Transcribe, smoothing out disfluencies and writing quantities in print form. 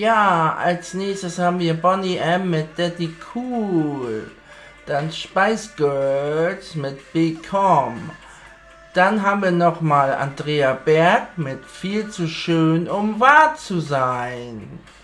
Ja, als nächstes haben wir Bonnie M. mit Daddy Cool. Dann Spice Girls mit Become. Dann haben wir nochmal Andrea Berg mit Viel zu schön, um wahr zu sein.